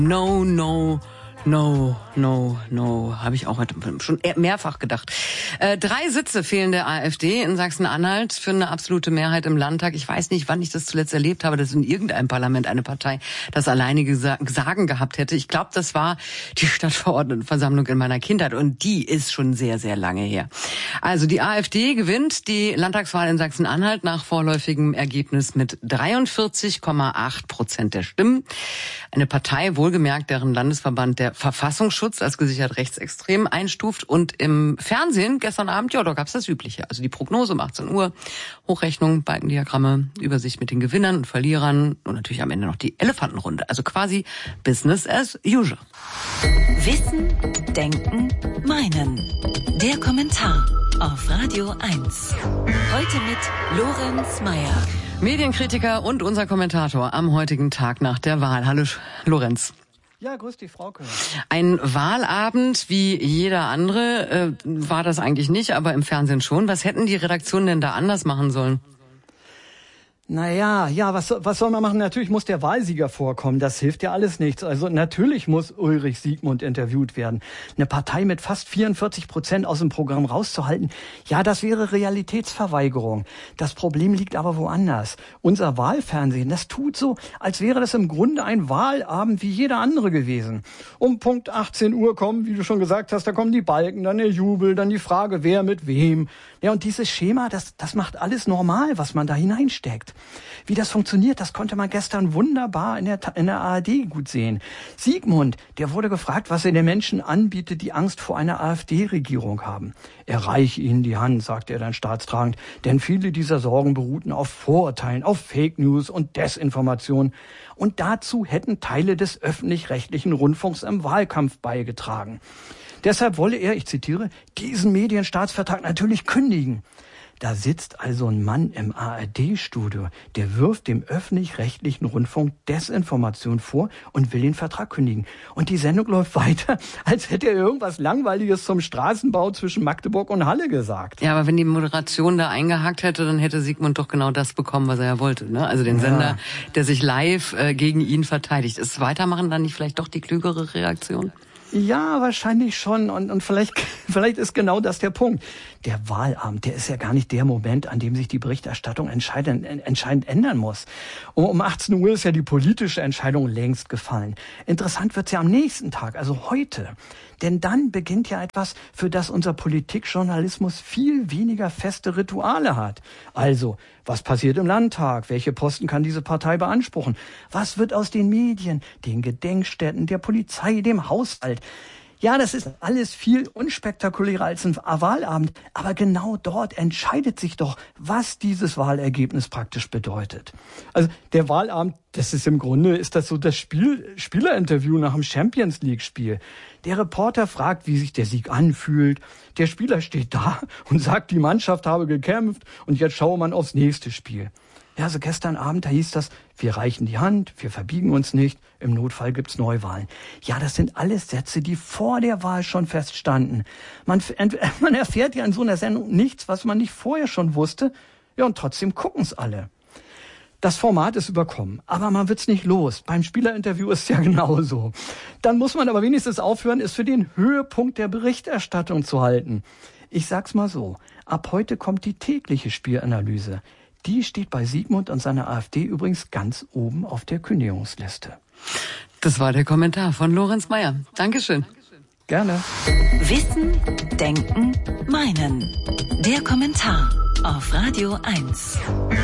No, no, no, no, no, habe ich auch heute schon mehrfach gedacht. 3 Sitze fehlen der AfD in Sachsen-Anhalt für eine absolute Mehrheit im Landtag. Ich weiß nicht, wann ich das zuletzt erlebt habe, dass in irgendeinem Parlament eine Partei das alleinige Sagen gehabt hätte. Ich glaube, das war die Stadtverordnetenversammlung in meiner Kindheit und die ist schon sehr, sehr lange her. Also die AfD gewinnt die Landtagswahl in Sachsen-Anhalt nach vorläufigem Ergebnis mit 43,8% der Stimmen. Eine Partei, wohlgemerkt, deren Landesverband der Verfassungsschutz als gesichert rechtsextrem einstuft. Und im Fernsehen gestern Abend, ja, da gab's das Übliche. Also die Prognose um 18 Uhr, Hochrechnung, Balkendiagramme, Übersicht mit den Gewinnern und Verlierern und natürlich am Ende noch die Elefantenrunde. Also quasi Business as usual. Wissen, Denken, Meinen. Der Kommentar auf Radio 1. Heute mit Lorenz Meyer. Medienkritiker und unser Kommentator am heutigen Tag nach der Wahl. Hallo Lorenz. Ja, grüß dich, Frauke. Ein Wahlabend wie jeder andere war das eigentlich nicht, aber im Fernsehen schon. Was hätten die Redaktionen denn da anders machen sollen? Naja, was soll man machen? Natürlich muss der Wahlsieger vorkommen. Das hilft ja alles nichts. Also natürlich muss Ulrich Siegmund interviewt werden. Eine Partei mit fast 44% aus dem Programm rauszuhalten, ja, das wäre Realitätsverweigerung. Das Problem liegt aber woanders. Unser Wahlfernsehen, das tut so, als wäre das im Grunde ein Wahlabend wie jeder andere gewesen. Um Punkt 18 Uhr kommen, wie du schon gesagt hast, da kommen die Balken, dann der Jubel, dann die Frage, wer mit wem. Ja, und dieses Schema, das macht alles normal, was man da hineinsteckt. Wie das funktioniert, das konnte man gestern wunderbar in der ARD gut sehen. Siegmund, der wurde gefragt, was er den Menschen anbietet, die Angst vor einer AfD-Regierung haben. Er reiche ihnen die Hand, sagte er dann staatstragend, denn viele dieser Sorgen beruhten auf Vorurteilen, auf Fake News und Desinformation. Und dazu hätten Teile des öffentlich-rechtlichen Rundfunks im Wahlkampf beigetragen. Deshalb wolle er, ich zitiere, diesen Medienstaatsvertrag natürlich kündigen. Da sitzt also ein Mann im ARD-Studio, der wirft dem öffentlich-rechtlichen Rundfunk Desinformation vor und will den Vertrag kündigen. Und die Sendung läuft weiter, als hätte er irgendwas Langweiliges zum Straßenbau zwischen Magdeburg und Halle gesagt. Ja, aber wenn die Moderation da eingehakt hätte, dann hätte Siegmund doch genau das bekommen, was er ja wollte, ne? Also den Sender, der sich live gegen ihn verteidigt. Ist Weitermachen dann nicht vielleicht doch die klügere Reaktion? Ja, wahrscheinlich schon. Und vielleicht ist genau das der Punkt. Der Wahlabend, der ist ja gar nicht der Moment, an dem sich die Berichterstattung entscheidend ändern muss. Um 18 Uhr ist ja die politische Entscheidung längst gefallen. Interessant wird's ja am nächsten Tag, also heute. Denn dann beginnt ja etwas, für das unser Politikjournalismus viel weniger feste Rituale hat. Also, was passiert im Landtag? Welche Posten kann diese Partei beanspruchen? Was wird aus den Medien, den Gedenkstätten, der Polizei, dem Haushalt? Ja, das ist alles viel unspektakulärer als ein Wahlabend. Aber genau dort entscheidet sich doch, was dieses Wahlergebnis praktisch bedeutet. Also der Wahlabend, das ist das so das Spielerinterview nach dem Champions-League-Spiel. Der Reporter fragt, wie sich der Sieg anfühlt. Der Spieler steht da und sagt, die Mannschaft habe gekämpft und jetzt schaue man aufs nächste Spiel. Ja, also gestern Abend, da hieß das, wir reichen die Hand, wir verbiegen uns nicht, im Notfall gibt's Neuwahlen. Ja, das sind alles Sätze, die vor der Wahl schon feststanden. Man erfährt ja in so einer Sendung nichts, was man nicht vorher schon wusste. Ja, und trotzdem gucken's alle. Das Format ist überkommen, aber man wird's nicht los. Beim Spielerinterview ist es ja genauso. Dann muss man aber wenigstens aufhören, es für den Höhepunkt der Berichterstattung zu halten. Ich sag's mal so, ab heute kommt die tägliche Spielanalyse. Die steht bei Siegmund und seiner AfD übrigens ganz oben auf der Kündigungsliste. Das war der Kommentar von Lorenz Meyer. Dankeschön. Gerne. Wissen, Denken, Meinen. Der Kommentar auf Radio 1.